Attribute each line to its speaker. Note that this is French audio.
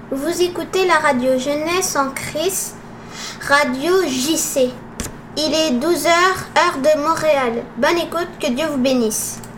Speaker 1: Vous écoutez la radio Jeunesse en Christ, radio JC. Il est 12h, heure de Montréal. Bonne écoute, que Dieu vous bénisse.